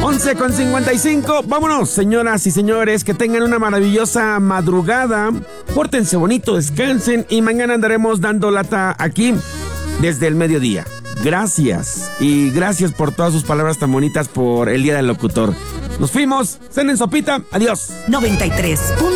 11:55. Vámonos, señoras y señores, que tengan una maravillosa madrugada. Pórtense bonito, descansen y mañana andaremos dando lata aquí desde el mediodía. Gracias y gracias por todas sus palabras tan bonitas por el Día del Locutor. Nos fuimos, cenen sopita, adiós. 93.7